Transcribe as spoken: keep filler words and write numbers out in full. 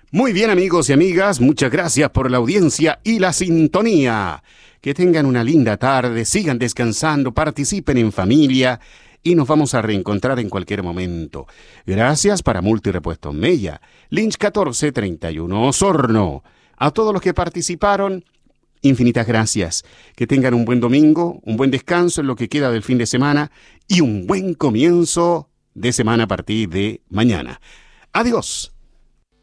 Muy bien, amigos y amigas, muchas gracias por la audiencia y la sintonía. Que tengan una linda tarde, sigan descansando, participen en familia y nos vamos a reencontrar en cualquier momento. Gracias para Multirepuestos Mella, Lynch catorce treinta y uno Osorno. A todos los que participaron, infinitas gracias. Que tengan un buen domingo, un buen descanso en lo que queda del fin de semana y un buen comienzo de semana a partir de mañana. Adiós.